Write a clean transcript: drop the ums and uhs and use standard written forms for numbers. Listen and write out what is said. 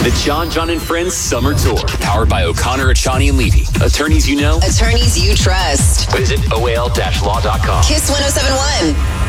The John and Friends Summer Tour. Powered by O'Connor, Achani, and Levy. Attorneys you know. Attorneys you trust. Visit OAL-law.com. Kiss 1071.